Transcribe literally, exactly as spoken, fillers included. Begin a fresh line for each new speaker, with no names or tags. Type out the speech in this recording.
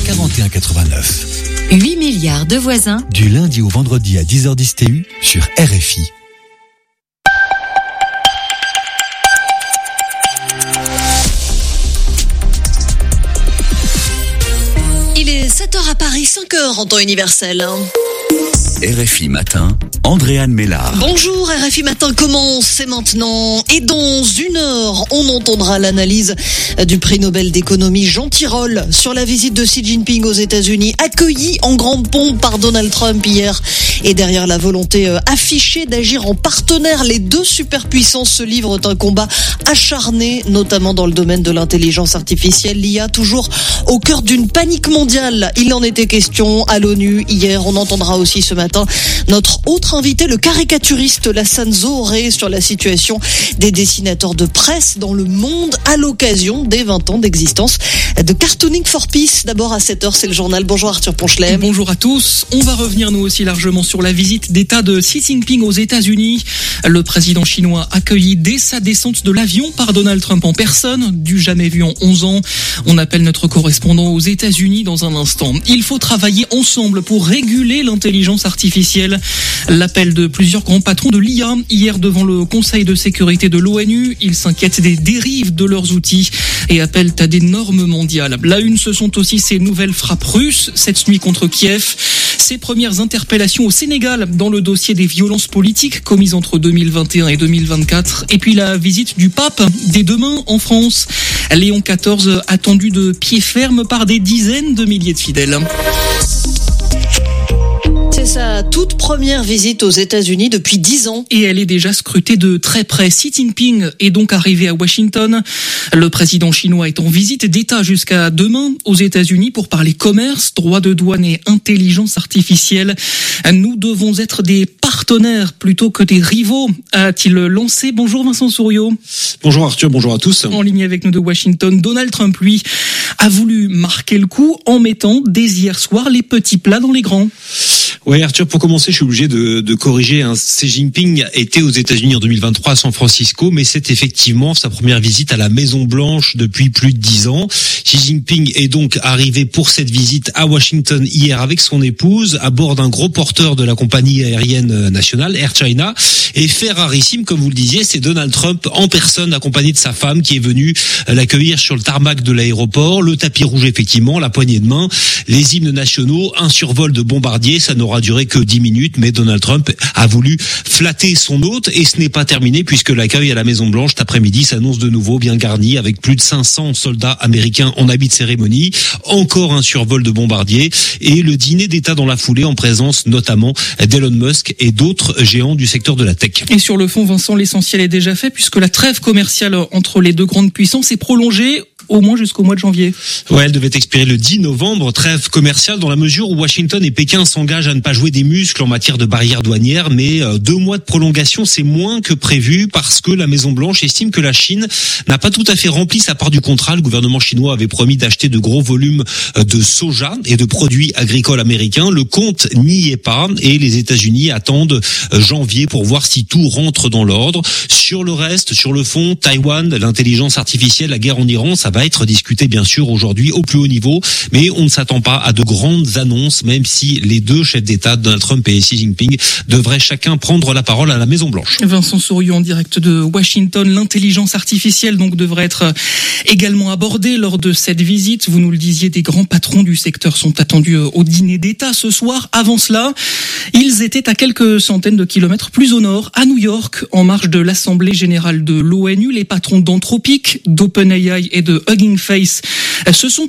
quarante et un quatre-vingt-neuf.
huit milliards de voisins.
Du lundi au vendredi à dix heures dix T U sur R F I.
Il est sept heures à Paris, cinq heures en temps universel.
R F I Matin, Andréane Mélard.
Bonjour, R F I Matin commence, c'est maintenant. Et dans une heure, on entendra l'analyse du prix Nobel d'économie Jean Tirole sur la visite de Xi Jinping aux États-Unis, accueilli en grande pompe par Donald Trump hier. Et derrière la volonté affichée d'agir en partenaire, les deux superpuissances se livrent un combat acharné, notamment dans le domaine de l'intelligence artificielle, l'I A, toujours au cœur d'une panique mondiale. Il en était question à l'ONU hier. On entendra aussi ce matin notre autre invité, le caricaturiste Lassane Zohoré, sur la situation des dessinateurs de presse dans le monde à l'occasion des vingt ans d'existence de Cartooning for Peace. D'abord à sept heures, c'est le journal. Bonjour Arthur Ponchelet.
Bonjour à tous. On va revenir nous aussi largement sur la visite d'État de Xi Jinping aux États-Unis. Le président chinois accueilli dès sa descente de l'avion par Donald Trump en personne, du jamais vu en onze ans. On appelle notre correspondant aux États-Unis dans un instant. Il faut travailler ensemble pour réguler l'intelligence artificielle. L'appel de plusieurs grands patrons de l'I A hier devant le Conseil de sécurité de l'ONU. Ils s'inquiètent des dérives de leurs outils et appellent à des normes mondiales. La une, ce sont aussi ces nouvelles frappes russes cette nuit contre Kiev. Ces premières interpellations au Sénégal dans le dossier des violences politiques commises entre deux mille vingt et un et deux mille vingt-quatre. Et puis la visite du pape dès demain en France. Léon quatorze attendu de pied ferme par des dizaines de milliers de fidèles.
C'est sa toute première visite aux États-Unis depuis dix ans.
Et elle est déjà scrutée de très près. Xi Jinping est donc arrivé à Washington. Le président chinois est en visite d'État jusqu'à demain aux États-Unis pour parler commerce, droits de douane et intelligence artificielle. Nous devons être des partenaires plutôt que des rivaux, a-t-il lancé. Bonjour Vincent Souriau.
Bonjour Arthur, bonjour à tous.
En ligne avec nous de Washington, Donald Trump, lui, a voulu marquer le coup en mettant dès hier soir les petits plats dans les grands.
Oui Arthur, pour commencer, je suis obligé de, de corriger. Hein. Xi Jinping était aux États-Unis en deux mille vingt-trois à San Francisco, mais c'est effectivement sa première visite à la Maison Blanche depuis plus de dix ans. Xi Jinping est donc arrivé pour cette visite à Washington hier avec son épouse à bord d'un gros porteur de la compagnie aérienne nationale, Air China. Et fait rarissime, comme vous le disiez, c'est Donald Trump en personne accompagné de sa femme qui est venue l'accueillir sur le tarmac de l'aéroport. Le tapis rouge, effectivement, la poignée de main, les hymnes nationaux, un survol de bombardier. Ça n'aura duré que dix minutes, mais Donald Trump a voulu flatter son hôte et ce n'est pas terminé puisque l'accueil à la Maison Blanche cet après-midi s'annonce de nouveau bien garni avec plus de cinq cents soldats américains en habit de cérémonie, encore un survol de bombardiers et le dîner d'État dans la foulée en présence notamment d'Elon Musk et d'autres géants du secteur de la tech.
Et sur le fond, Vincent, l'essentiel est déjà fait puisque la trêve commerciale entre les deux grandes puissances est prolongée au moins jusqu'au mois de janvier.
Ouais, elle devait expirer le dix novembre, trêve commerciale dans la mesure où Washington et Pékin s'engagent à ne pas jouer des muscles en matière de barrières douanières, mais deux mois de prolongation, c'est moins que prévu parce que la Maison-Blanche estime que la Chine n'a pas tout à fait rempli sa part du contrat. Le gouvernement chinois avait promis d'acheter de gros volumes de soja et de produits agricoles américains. Le compte n'y est pas et les États-Unis attendent janvier pour voir si tout rentre dans l'ordre. Sur le reste, sur le fond, Taïwan, l'intelligence artificielle, la guerre en Iran, ça va être discuté bien sûr aujourd'hui au plus haut niveau, mais on ne s'attend pas à de grandes annonces, même si les deux chefs d'État, Donald Trump et Xi Jinping, devraient chacun prendre la parole à la Maison Blanche.
Vincent Souriau en direct de Washington. L'intelligence artificielle donc devrait être également abordée lors de cette visite. Vous nous le disiez, des grands patrons du secteur sont attendus au dîner d'État ce soir. Avant cela, ils étaient à quelques centaines de kilomètres plus au nord, à New York, en marge de l'Assemblée générale de l'ONU. Les patrons d'Anthropic, d'OpenAI et de Hugging Face se sont